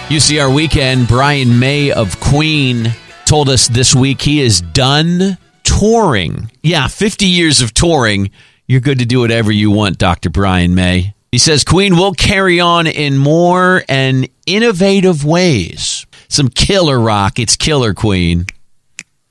UCR Weekend, Brian May of Queen told us this week he is done touring. Yeah, 50 years of touring. You're good to do whatever you want, Dr. Brian May. He says Queen will carry on in more and innovative ways. Some killer rock. It's Killer Queen.